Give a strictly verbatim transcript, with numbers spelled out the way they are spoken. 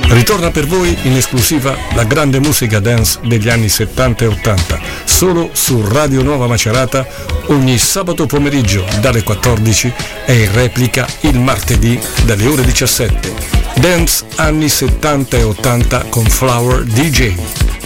Ritorna per voi in esclusiva la grande musica dance degli anni settanta e ottanta, solo su Radio Nuova Macerata ogni sabato pomeriggio dalle quattordici e in replica il martedì dalle ore diciassette. Dance anni settanta e ottanta con Flower D J.